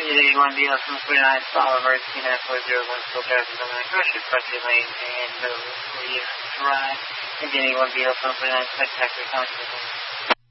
81 BL 749, follow emergency 9401, still driving on the grocery country lane, and for you, drive. Indian 81 BL 749, spectacular contact.